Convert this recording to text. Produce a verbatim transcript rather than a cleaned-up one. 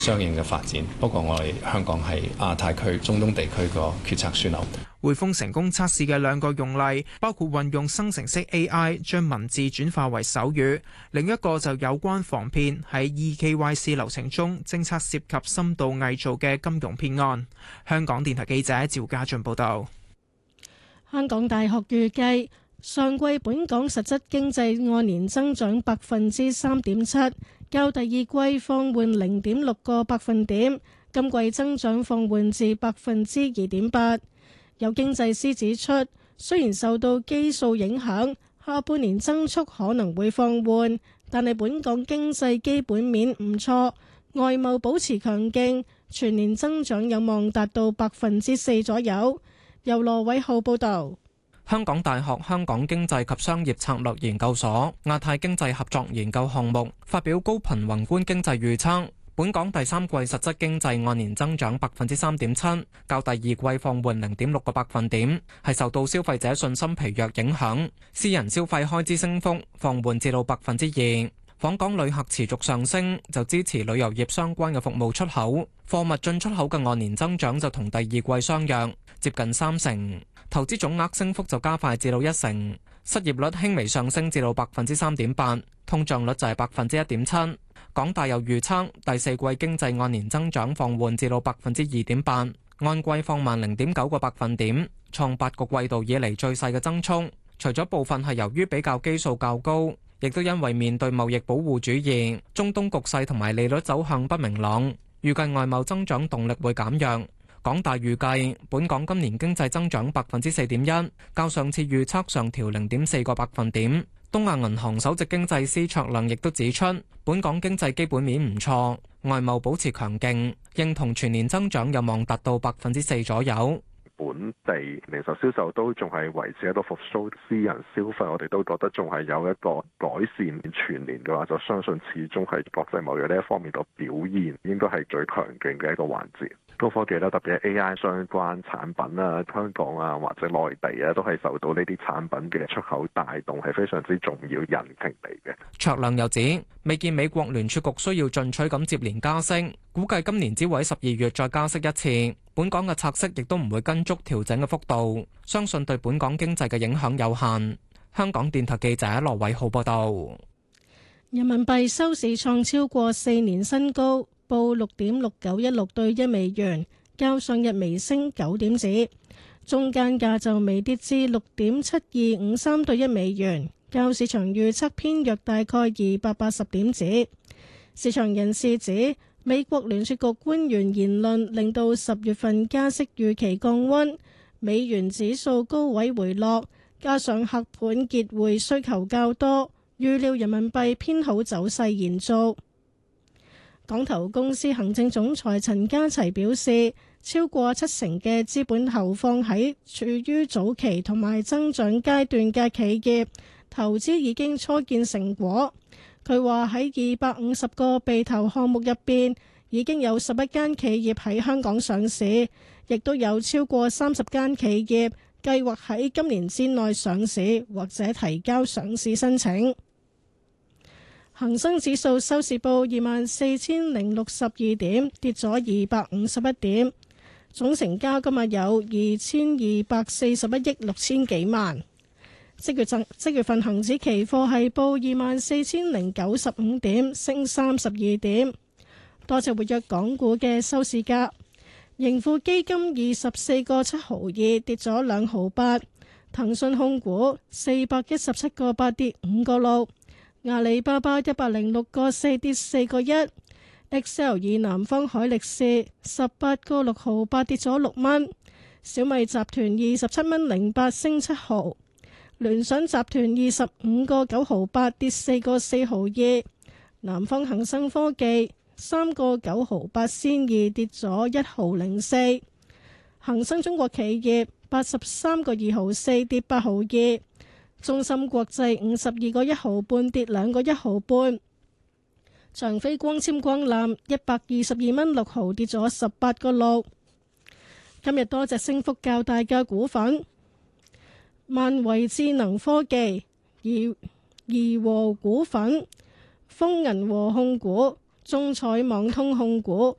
相應嘅發展。不過我哋香港係亞太區、中東地區個決策樞紐。 匯豐成功測試嘅兩個用例，包括運用生成式 A I 將文字轉化為手語，另一個就有關防騙喺 E K Y C 流程中偵測涉及深度偽造嘅金融騙案。香港電台記者趙家俊報道。 香港大學預計上季本港實質經濟按年增長百分之三點七，較第二季放緩零點六個百分點，今季增長放緩至百分之二點八。有經濟師指出，雖然受到基數影響，下半年增速可能會放緩，但係本港經濟基本面唔錯，外貿保持強勁，全年增長有望達到百分之四左右。由羅偉浩報導。 香港大學香港經濟及商業策略研究所亞太經濟合作研究項目發表高頻宏觀經濟預測，本港第三季實質經濟按年增長百分之三點七，較第二季放緩零點六個百分點，係受到消費者信心疲弱影響，私人消費開支升幅放緩至到百分之二。訪港旅客持續上升，就支持旅遊業相關嘅服務出口，貨物進出口嘅按年增長就同第二季相若，接近三成。投資總額升幅就加快至到一成，失業率輕微上升至到百分之三點八，通脹率就係百分之一點七。港大又預測第四季經濟按年增長放緩至到百分之二點八，按季放慢零點九個百分點，創八個季度以嚟最細嘅增速。除咗部分係由於比較基數較高，亦都因為面對貿易保護主義、中東局勢同埋利率走向不明朗，預計外貿增長動力會減弱。港大預計本港今年經濟增長百分之四點一，較上次預測上調零點四個百分點。東亞銀行首席經濟師卓亮亦都指出，本港經濟基本面唔錯，外貿保持強勁，認同全年增長有望達到百分之四左右。 本地零售銷售都仲係維持喺度復甦，私人消費我哋都覺得仲係有一個改善。全年嘅話，就相信始終係國際貿易呢一方面嘅表現應該係最強勁嘅一個環節。高科技啦，特別係 A I 相關產品啊，香港啊或者內地啊，都係受到呢啲產品嘅出口帶動，係非常之重要引擎嚟嘅。 卓亮又指，未見美國聯儲局需要進取咁接連加息，估計今年只會喺十二月再加息一次。本港嘅拆息亦都唔會跟足調整嘅幅度，相信對本港經濟嘅影響有限。香港電台記者羅偉浩報道。 人民幣收市創超過四年新高，報六點六九一六對一美元，較上日微升九點子。中間價就微跌至六點七二五三對一美元，較市場預測偏弱大概二百八十點子。市場人士指，美國聯儲局官員言論令到十月份加息預期降溫，美元指數高位回落，加上客盤結匯需求較多，預料人民幣偏好走勢延續。港投公司行政總裁陳家齊表示，超過七成嘅資本投放喺處於早期同埋增長階段嘅企業，投資已經初見成果。佢話喺二百五十個被投項目入邊，已經有十一間企業喺香港上市，亦都有超過三十間企業計劃喺今年之內上市或者提交上市申請。恒生指數收市報二萬四千零六十二點，跌咗二百五十一點，總成交今日有二千二百四十一億六千幾萬。即月份即月份恒指期貨係報二萬四千零九十五點，升三十二點。多隻活躍港股嘅收市價，盈富基金二十四個七毫二，跌咗兩毫八。騰訊控股四百一十七個八，跌五個六。阿里巴巴一百零六個四，跌四個一。Excel 以南方海力士十八個六毫八，跌咗六蚊。小米集團二十七蚊零八，升七毫。聯想集團二十五個九毫八，跌四個四毫二。南方恒生科技三個九毫八仙二，跌咗一毫零四。恒生中國企業八十三個二毫四，跌八毫二。中芯國際五十二個一毫半，跌兩個一毫半。長飛光纖光纜一百二十二蚊六毫，跌咗十八個六。今日多隻升幅較大嘅股份：萬維智能科技、怡怡和股份、豐銀和控股、 中彩網通控股